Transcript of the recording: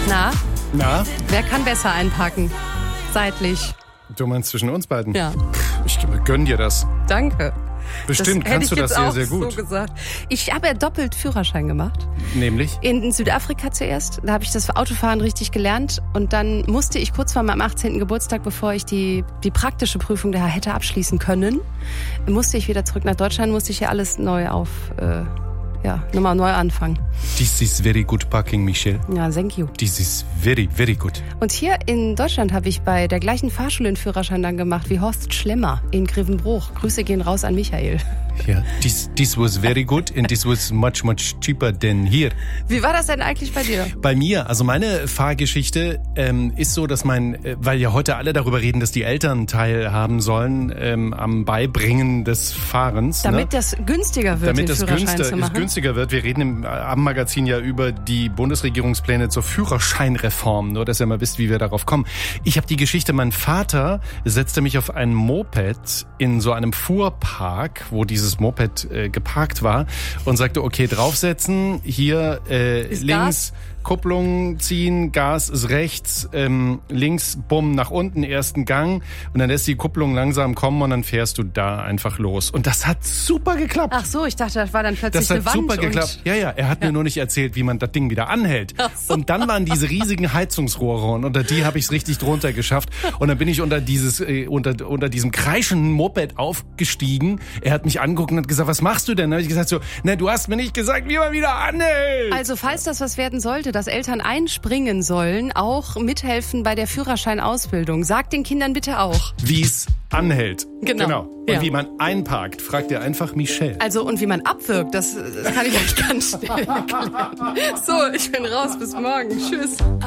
Na? Wer kann besser einpacken? Seitlich. Du meinst zwischen uns beiden? Ja. Ich gönn dir das. Danke. Bestimmt kannst du das sehr, sehr gut. So gesagt. Ich habe ja doppelt Führerschein gemacht. Nämlich? In Südafrika zuerst. Da habe ich das Autofahren richtig gelernt. Und dann musste ich kurz vor meinem 18. Geburtstag, bevor ich die praktische Prüfung da hätte abschließen können, musste ich wieder zurück nach Deutschland, musste ich hier alles neu nochmal neu anfangen. This is very good parking, Michelle. Ja, thank you. This is very, very good. Und hier in Deutschland habe ich bei der gleichen Fahrschule einen Führerschein dann gemacht wie Horst Schlemmer in Grevenbruch. Grüße gehen raus an Michael. Ja, this was very good and this was much, much cheaper than here. Wie war das denn eigentlich bei dir? Bei mir, also meine Fahrgeschichte ist so, dass weil ja heute alle darüber reden, dass die Eltern teilhaben sollen am Beibringen des Fahrens. Damit das günstiger wird, damit den Führerschein zu machen. Günstiger wird. Wir reden im Abendmagazin ja über die Bundesregierungspläne zur Führerscheinreform, nur dass ihr mal wisst, wie wir darauf kommen. Ich habe die Geschichte, mein Vater setzte mich auf ein Moped in so einem Fuhrpark, wo dieses Moped geparkt war und sagte, okay, draufsetzen, hier links, Gas? Kupplung ziehen, Gas ist rechts, links, bumm, nach unten, ersten Gang und dann lässt die Kupplung langsam kommen und dann fährst du da einfach los. Und das hat super geklappt. Ach so, ich dachte, das war dann plötzlich eine Wand. Das hat super geklappt. Ja, er hat mir nur nicht erzählt, wie man das Ding wieder anhält. Ach so. Und dann waren diese riesigen Heizungsrohre und unter die habe ich es richtig drunter geschafft. Und dann bin ich unter diesem kreischenden Moped aufgestiegen. Er hat mich angeguckt und hat gesagt, was machst du denn? Dann habe ich gesagt so, du hast mir nicht gesagt, wie man wieder anhält. Also falls das was werden sollte, dass Eltern einspringen sollen, auch mithelfen bei der Führerscheinausbildung. Sagt den Kindern bitte auch. Wie es anhält. Genau. Und Ja. wie man einparkt, fragt ihr einfach Michelle. Also und wie man abwirkt, das kann ich euch ganz schnell erklären. So, ich bin raus. Bis morgen. Tschüss.